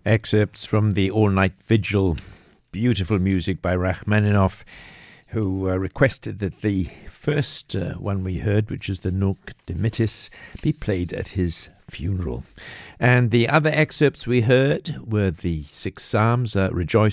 Excerpts from the all-night vigil. Beautiful music by Rachmaninoff, who requested that the first one we heard, which is the Nunc Dimittis, be played at his funeral. And the other excerpts we heard were the 6 Psalms, Rejoice